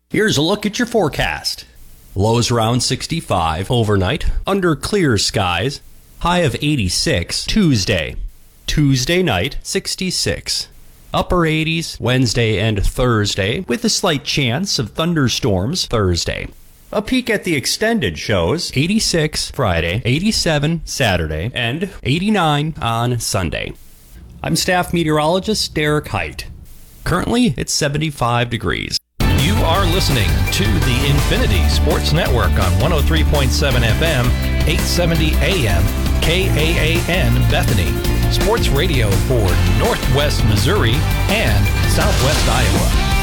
Here's a look at your forecast. Lows around 65 overnight, under clear skies. High of 86 Tuesday. Tuesday night, 66. Upper 80s Wednesday and Thursday, with a slight chance of thunderstorms Thursday. A peek at the extended shows 86 Friday, 87 Saturday, and 89 on Sunday. I'm staff meteorologist Derek Height. Currently, it's 75 degrees. You are listening to the Infinity Sports Network on 103.7 FM, 870 AM, KAAN Bethany. Sports radio for Northwest Missouri and Southwest Iowa.